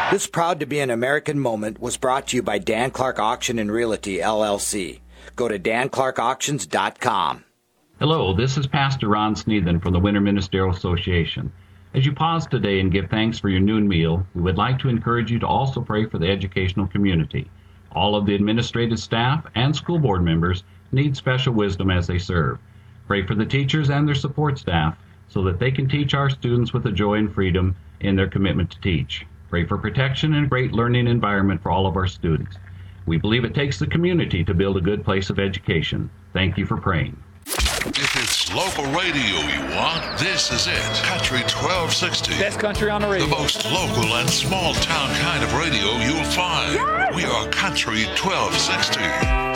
This Proud to be an American moment was brought to you by Dan Clark Auction and Realty, LLC. Go to danclarkauctions.com. Hello, this is Pastor Ron Sneathen from the Winter Ministerial Association. As you pause today and give thanks for your noon meal, we would like to encourage you to also pray for the educational community. All of the administrative staff and school board members need special wisdom as they serve. Pray for the teachers and their support staff so that they can teach our students with the joy and freedom in their commitment to teach. Pray for protection and a great learning environment for all of our students. We believe it takes the community to build a good place of education. Thank you for praying. If it's local radio you want, this is it. Country 1260. Best country on the radio. The most local and small town kind of radio you'll find. Yes! We are Country 1260.